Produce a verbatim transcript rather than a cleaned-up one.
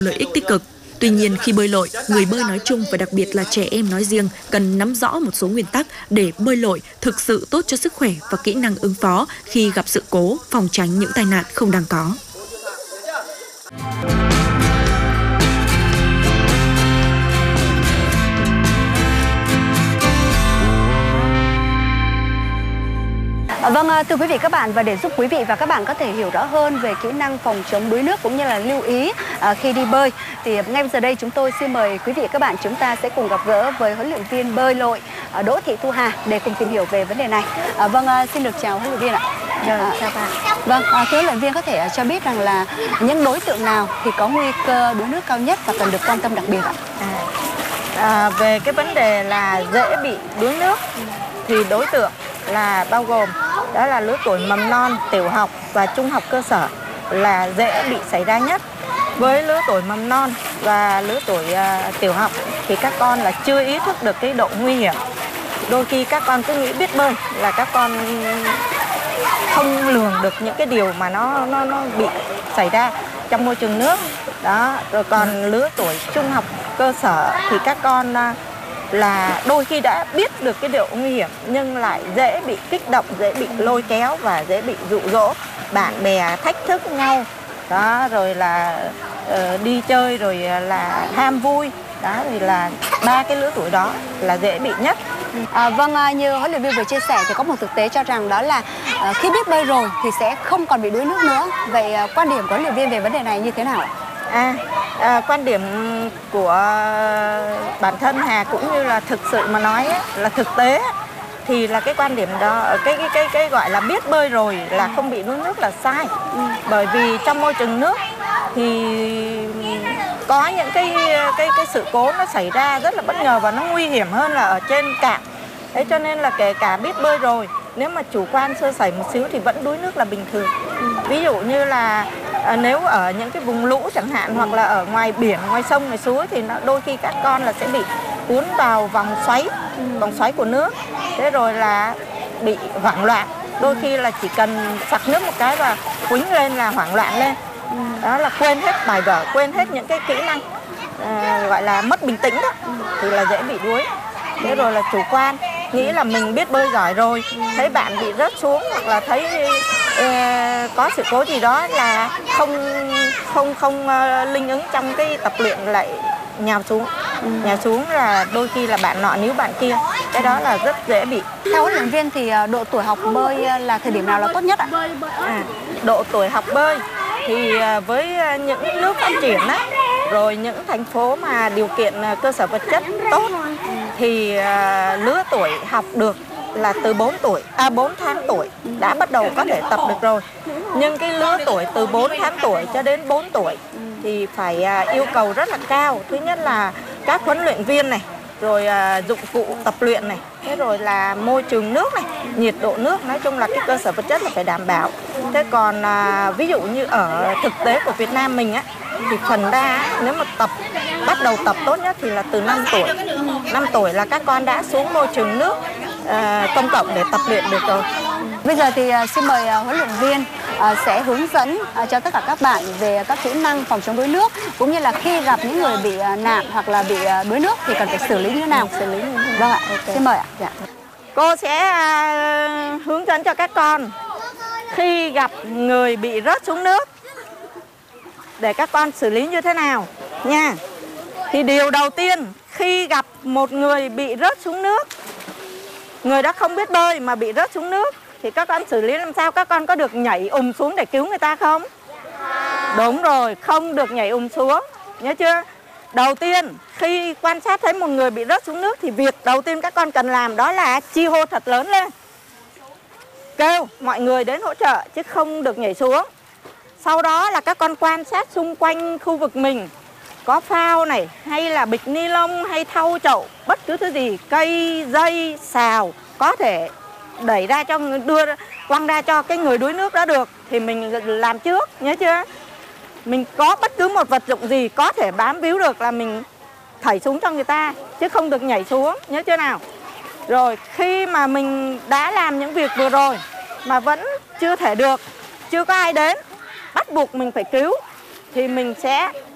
lợi ích tích cực. Tuy nhiên, khi bơi lội, người bơi nói chung và đặc biệt là trẻ em nói riêng cần nắm rõ một số nguyên tắc để bơi lội thực sự tốt cho sức khỏe và kỹ năng ứng phó khi gặp sự cố, phòng tránh những tai nạn không đáng có. Vâng, thưa quý vị các bạn, và để giúp quý vị và các bạn có thể hiểu rõ hơn về kỹ năng phòng chống đuối nước cũng như là lưu ý khi đi bơi, thì ngay bây giờ đây chúng tôi xin mời quý vị các bạn, chúng ta sẽ cùng gặp gỡ với huấn luyện viên bơi lội Đỗ Thị Thu Hà để cùng tìm hiểu về vấn đề này. À, vâng, xin được chào huấn luyện viên ạ. Rồi, chào bạn. Vâng, à, thưa huấn luyện viên có thể cho biết rằng là những đối tượng nào thì có nguy cơ đuối nước cao nhất và cần được quan tâm đặc biệt ạ? À, à, về cái vấn đề là dễ bị đuối nước thì đối tượng là bao gồm đó là lứa tuổi mầm non, tiểu học và trung học cơ sở là dễ bị xảy ra nhất. Với lứa tuổi mầm non và lứa tuổi uh, tiểu học thì các con là chưa ý thức được cái độ nguy hiểm. Đôi khi các con cứ nghĩ biết bơi là các con không lường được những cái điều mà nó nó nó bị xảy ra trong môi trường nước. Đó, rồi còn lứa tuổi trung học cơ sở thì các con uh, là đôi khi đã biết được cái độ nguy hiểm nhưng lại dễ bị kích động, dễ bị lôi kéo và dễ bị dụ dỗ bạn bè thách thức nhau. Đó, rồi là uh, đi chơi rồi là ham vui. Đó thì là ba cái lứa tuổi đó là dễ bị nhất. À, vâng, như huấn luyện viên vừa chia sẻ thì có một thực tế cho rằng đó là uh, khi biết bơi rồi thì sẽ không còn bị đuối nước nữa. Vậy uh, quan điểm của huấn luyện viên về vấn đề này như thế nào ạ? À, à, quan điểm của bản thân Hà cũng như là thực sự mà nói ấy, là thực tế thì là cái quan điểm đó, cái cái cái cái gọi là biết bơi rồi là không bị đuối nước là sai. Ừ. Bởi vì trong môi trường nước thì có những cái cái cái sự cố nó xảy ra rất là bất ngờ và nó nguy hiểm hơn là ở trên cạn. Thế cho nên là kể cả biết bơi rồi, nếu mà chủ quan sơ sẩy một xíu thì vẫn đuối nước là bình thường. Ừ. Ví dụ như là à, nếu ở những cái vùng lũ chẳng hạn, hoặc là ở ngoài biển, ngoài sông, ngoài suối thì nó đôi khi các con là sẽ bị cuốn vào vòng xoáy, ừ. vòng xoáy của nước. Thế rồi là bị hoảng loạn. Đôi khi là chỉ cần sặc nước một cái và quýnh lên là hoảng loạn lên. Ừ. Đó là quên hết bài vở, quên hết những cái kỹ năng à, gọi là mất bình tĩnh đó, thì là dễ bị đuối. Thế rồi là chủ quan, nghĩ là mình biết bơi giỏi rồi, thấy bạn bị rớt xuống hoặc là thấy uh, có sự cố gì đó là không không không uh, linh ứng trong cái tập luyện lại nhào xuống. Ừ. Nhào xuống là đôi khi là bạn nọ níu bạn kia, cái đó là rất dễ bị. Theo huấn luyện viên thì độ tuổi học bơi là thời điểm nào là tốt nhất ạ? À, độ tuổi học bơi thì với những nước phát triển á, rồi những thành phố mà điều kiện cơ sở vật chất tốt thì uh, lứa tuổi học được là từ bốn tuổi, à bốn tháng tuổi đã bắt đầu có thể tập được rồi. Nhưng cái lứa tuổi từ bốn tháng tuổi cho đến bốn tuổi thì phải uh, yêu cầu rất là cao. Thứ nhất là các huấn luyện viên này, rồi uh, dụng cụ tập luyện này, thế rồi là môi trường nước này, nhiệt độ nước, nói chung là cái cơ sở vật chất là phải đảm bảo. Thế còn uh, ví dụ như ở thực tế của Việt Nam mình á, thì phần đa nếu mà tập bắt đầu tập tốt nhất thì là từ năm tuổi. năm tuổi là các con đã xuống môi trường nước uh, công cộng để tập luyện được rồi. Bây giờ thì uh, xin mời uh, huấn luyện viên uh, sẽ hướng dẫn uh, cho tất cả các bạn về các kỹ năng phòng chống đuối nước, cũng như là khi gặp những người bị uh, nạn hoặc là bị uh, đuối nước thì cần phải xử lý như thế nào. xử lý như thế nào? Vâng ạ, okay. Xin mời ạ. Dạ. Cô sẽ uh, hướng dẫn cho các con khi gặp người bị rớt xuống nước để các con xử lý như thế nào nha. Thì điều đầu tiên khi gặp một người bị rớt xuống nước, người đó không biết bơi mà bị rớt xuống nước, thì các con xử lý làm sao? Các con có được nhảy ùm xuống để cứu người ta không? Đúng rồi, không được nhảy ùm xuống, nhớ chưa? Đầu tiên khi quan sát thấy một người bị rớt xuống nước thì việc đầu tiên các con cần làm đó là chi hô thật lớn lên, kêu mọi người đến hỗ trợ chứ không được nhảy xuống. Sau đó là các con quan sát xung quanh khu vực mình có phao này, hay là bịch ni lông, hay thau chậu, bất cứ thứ gì, cây, dây, xào có thể đẩy ra cho đưa quăng ra cho cái người đuối nước đó được thì mình làm trước, nhớ chưa? Mình có bất cứ một vật dụng gì có thể bám víu được là mình thảy xuống cho người ta, chứ không được nhảy xuống, nhớ chưa nào? Rồi khi mà mình đã làm những việc vừa rồi mà vẫn chưa thể được, chưa có ai đến, bắt buộc mình phải cứu, thì mình sẽ